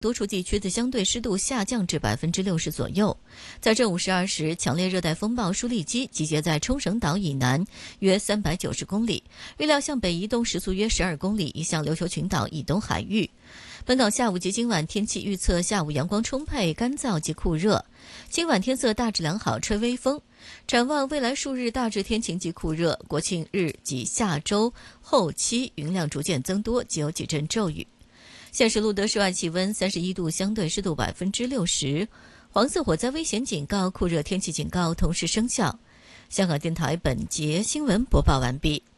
多处地区的相对湿度下降至60%左右。在正午12时，强烈热带风暴舒利基集结在冲绳岛以南约390公里，预料向北移动，时速约12公里，移向琉球群岛以东海域。本港下午及今晚天气预测：下午阳光充沛、干燥及酷热，今晚天色大致良好，吹微风。展望未来数日大致天晴及酷热，国庆日及下周后期云量逐渐增多，及有几阵骤雨。现时录得室外气温31度，相对湿度60%，黄色火灾危险警告、酷热天气警告同时生效。香港电台本节新闻播报完毕。